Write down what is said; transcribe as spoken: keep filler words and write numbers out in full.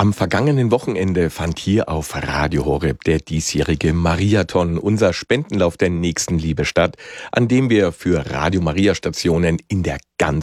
Am vergangenen Wochenende fand hier auf Radio Horeb der diesjährige Mariathon, unser Spendenlauf der Nächstenliebe statt, an dem wir für Radio Maria Stationen in der ganzen